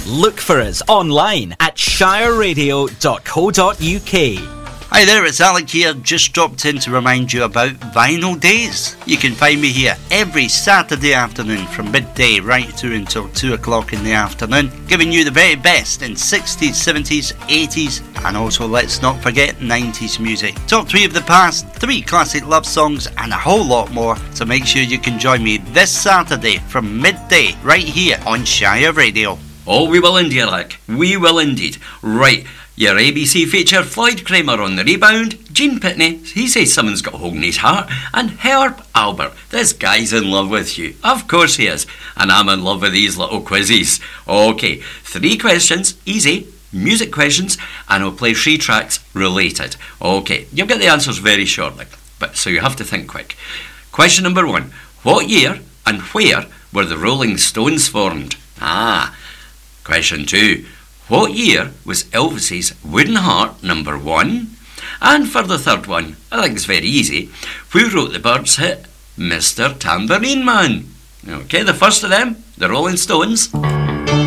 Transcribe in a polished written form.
Look for us online at shireradio.co.uk. Hi there, it's Alec here. Just dropped in to remind you about Vinyl Days. You can find me here every Saturday afternoon from midday right through until 2 o'clock in the afternoon, giving you the very best in 60s, 70s, 80s, and also, let's not forget, 90s music. Top 3 of the past, 3 classic love songs, and a whole lot more. So make sure you can join me this Saturday from midday right here on Shire Radio. Oh, we will indeed, Alec. We will indeed. Right. Your ABC feature, Floyd Kramer on the rebound, Gene Pitney, he says someone's got a hole in his heart, and Herb Albert, this guy's in love with you. Of course he is, and I'm in love with these little quizzes. Okay, 3 questions, easy, music questions, and I'll play 3 tracks related. Okay, you'll get the answers very shortly, but so you have to think quick. Question number 1, what year and where were the Rolling Stones formed? Question 2, what year was Elvis's Wooden Heart number 1? And for the third one, I think it's very easy. Who wrote the Byrds hit Mr. Tambourine Man? Okay, the first of them, the Rolling Stones.